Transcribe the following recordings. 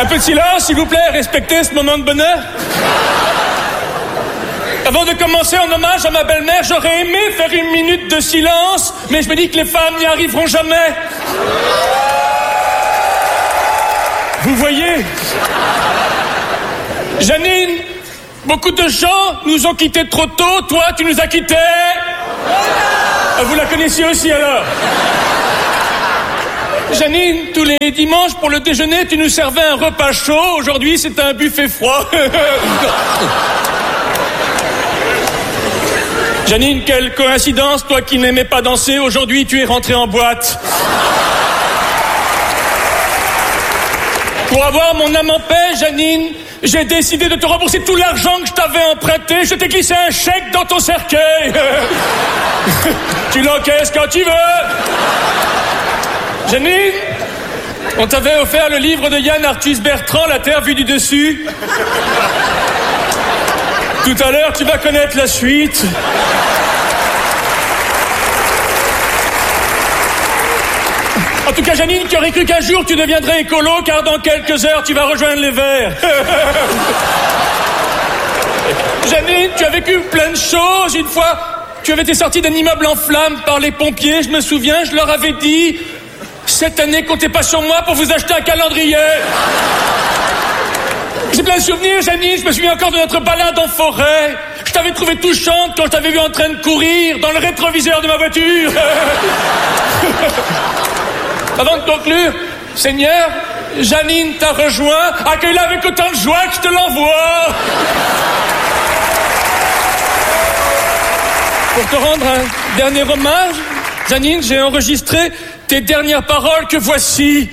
Un peu de silence, s'il vous plaît, respectez ce moment de bonheur. Avant de commencer en hommage à ma belle-mère, j'aurais aimé faire 1 minute de silence, mais je me dis que les femmes n'y arriveront jamais. Vous voyez, Janine, beaucoup de gens nous ont quittés trop tôt. Toi, tu nous as quittés. Vous la connaissiez aussi alors. Janine, tous les dimanches pour le déjeuner, tu nous servais un repas chaud. Aujourd'hui, c'est un buffet froid. Janine, quelle coïncidence, toi qui n'aimais pas danser, aujourd'hui tu es rentrée en boîte. Pour avoir mon âme en paix, Janine, j'ai décidé de te rembourser tout l'argent que je t'avais emprunté. Je t'ai glissé un chèque dans ton cercueil. Tu l'encaisses quand tu veux. Janine, on t'avait offert le livre de Yann Arthus Bertrand, La Terre vue du dessus. Tout à l'heure, tu vas connaître la suite. En tout cas, Janine, qui aurait cru qu'un jour tu deviendrais écolo, car dans quelques heures, tu vas rejoindre les Verts. Janine, tu as vécu plein de choses. Une fois, tu avais été sortie d'un immeuble en flammes par les pompiers. Je me souviens, je leur avais dit, cette année, comptez pas sur moi pour vous acheter un calendrier. J'ai plein de souvenirs, Janine. Je me souviens encore de notre balade en forêt. Je t'avais trouvé touchante quand je t'avais vu en train de courir dans le rétroviseur de ma voiture. Avant de conclure, Seigneur, Janine t'a rejoint. Accueille-la avec autant de joie que je te l'envoie. Pour te rendre un dernier hommage, Janine, j'ai enregistré tes dernières paroles que voici.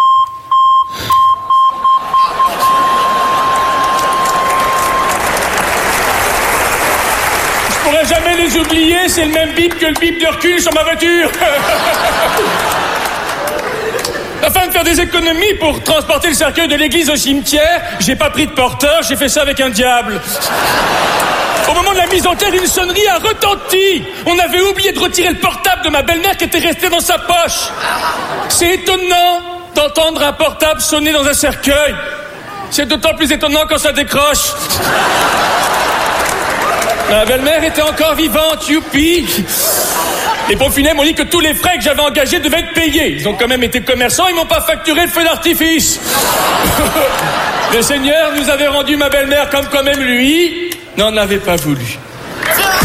Je pourrais jamais les oublier, c'est le même bip que le bip de recul sur ma voiture. Afin de faire des économies pour transporter le cercueil de l'église au cimetière, j'ai pas pris de porteur, j'ai fait ça avec un diable. Au moment de la mise en terre, une sonnerie a retenti. On avait oublié de retirer le portable de ma belle-mère qui était resté dans sa poche. C'est étonnant d'entendre un portable sonner dans un cercueil. C'est d'autant plus étonnant quand ça décroche. Ma belle-mère était encore vivante, youpi. Les pompes funèbres m'ont dit que tous les frais que j'avais engagés devaient être payés. Ils ont quand même été commerçants, ils m'ont pas facturé le feu d'artifice. Le Seigneur nous avait rendu ma belle-mère comme quand même lui n'en avait pas voulu.